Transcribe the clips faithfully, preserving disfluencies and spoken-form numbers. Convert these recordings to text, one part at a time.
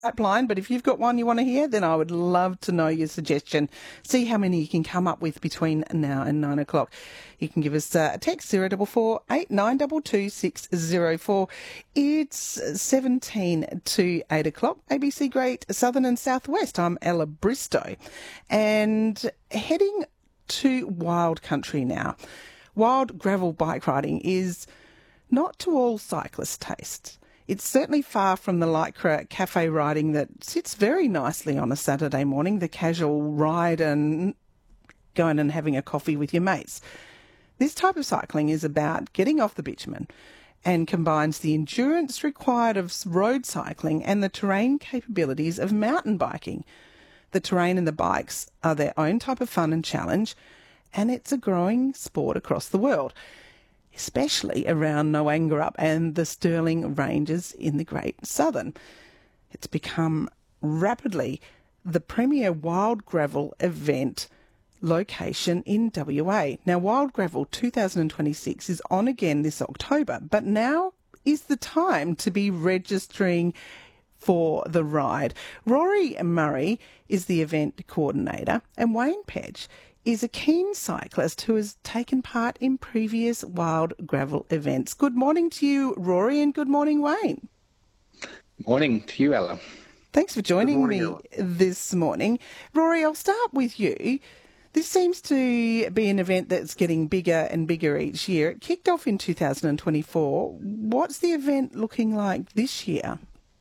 pipeline, but if you've got one you want to hear, then I would love to know your suggestion. See how many you can come up with between now and nine o'clock. You can give us a text zero four four eight nine two two six zero four. It's seventeen to eight o'clock. A B C Great Southern and Southwest. I'm Ella Bristow, and heading to wild country now. Wild gravel bike riding is not to all cyclists' tastes. It's certainly far from the Lycra cafe riding that sits very nicely on a Saturday morning, the casual ride and going and having a coffee with your mates. This type of cycling is about getting off the bitumen and combines the endurance required of road cycling and the terrain capabilities of mountain biking. The terrain and the bikes are their own type of fun and challenge, and it's a growing sport across the world, especially around Noangarup and the Stirling Ranges in the Great Southern. It's become rapidly the premier wild gravel event location in W A. Now, Wild Gravel two thousand twenty-six is on again this October, but now is the time to be registering for the ride. Rory Murray is the event coordinator, and Wayne Pedge is a keen cyclist who has taken part in previous wild gravel events. Good morning to you, Rory, and good morning, Wayne. Morning to you, Ella. Thanks for joining morning, me Ella. this morning. Rory, I'll start with you. This seems to be an event that's getting bigger and bigger each year. It kicked off in two thousand twenty-four. What's the event looking like this year?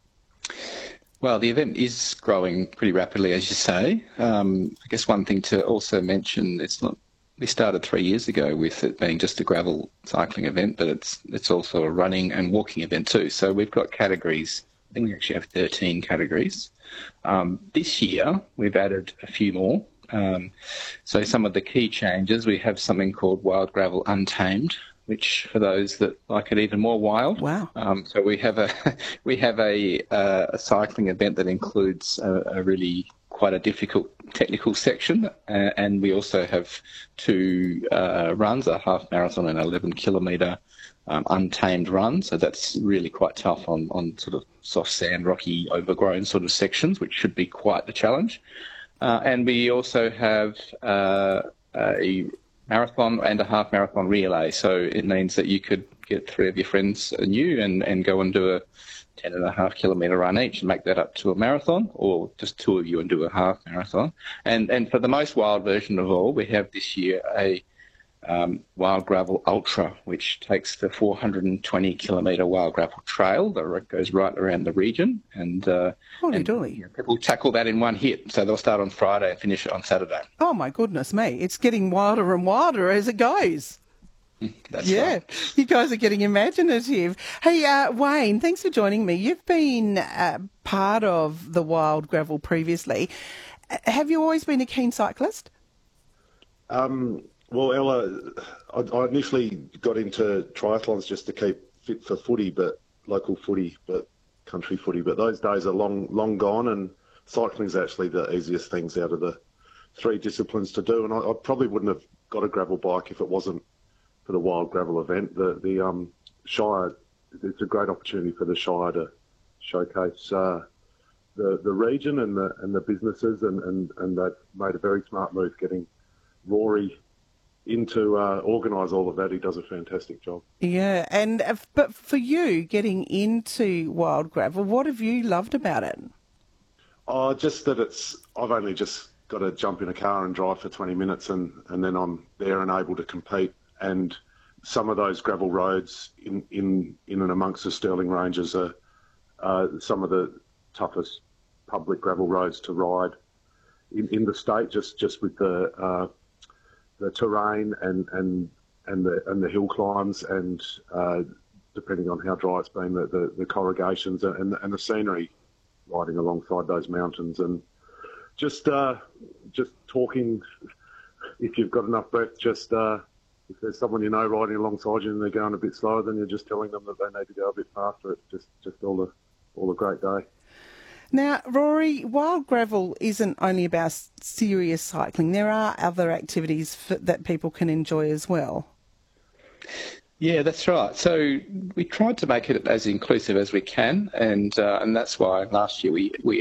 Well, the event is growing pretty rapidly, as you say. Um, I guess one thing to also mention, it's not. We started three years ago with it being just a gravel cycling event, but it's it's also a running and walking event too. So we've got categories. I think we actually have thirteen categories. Um, this year, we've added a few more. Um, so some of the key changes, we have something called Wild Gravel Untamed, which for those that like it even more wild. Wow. Um, so we have a we have a, uh, a cycling event that includes a, a really quite a difficult technical section, uh, and we also have two uh, runs, a half marathon and an eleven kilometre um, untamed run. So that's really quite tough on, on sort of soft sand, rocky, overgrown sort of sections, which should be quite the challenge. Uh, and we also have uh, a marathon and a half marathon relay. So it means that you could get three of your friends and you and, and go and do a ten and a half kilometre run each and make that up to a marathon, or just two of you and do a half marathon. And and for the most wild version of all, we have this year a um, Wild Gravel Ultra, which takes the four hundred twenty kilometre Wild Gravel Trail that goes right around the region. And, uh, Holy and dolly. you know, people tackle that in one hit. So they'll start on Friday and finish it on Saturday. Oh, my goodness me. It's getting wilder and wilder as it goes. That's yeah, right. You guys are getting imaginative. Hey, uh, Wayne, thanks for joining me. You've been uh, part of the Wild Gravel previously. Uh, Have you always been a keen cyclist? Um, well, Ella, I, I initially got into triathlons just to keep fit for footy, but local footy, but country footy. But those days are long, long gone, and cycling is actually the easiest things out of the three disciplines to do. And I, I probably wouldn't have got a gravel bike if it wasn't for the Wild Gravel event. The the um, Shire, it's a great opportunity for the Shire to showcase uh, the the region and the and the businesses, and, and, and they've made a very smart move getting Rory in to uh, organise all of that. He does a fantastic job. Yeah, and uh, but for you getting into Wild Gravel, what have you loved about it? Oh, just that it's. I've only just got to jump in a car and drive for twenty minutes, and, and then I'm there and able to compete. And some of those gravel roads in in, in and amongst the Stirling Ranges are uh, some of the toughest public gravel roads to ride in, in the state. Just just with the uh, the terrain and, and and the and the hill climbs, and uh, depending on how dry it's been, the, the, the corrugations and and the scenery riding alongside those mountains, and just uh, just talking. If you've got enough breath, just uh, if there's someone you know riding alongside you and they're going a bit slower, then you're just telling them that they need to go a bit faster. It's just just all the all a great day. Now, Rory, Wild Gravel isn't only about serious cycling. There are other activities for, that people can enjoy as well. Yeah, that's right. So we tried to make it as inclusive as we can, and uh, and that's why last year we, we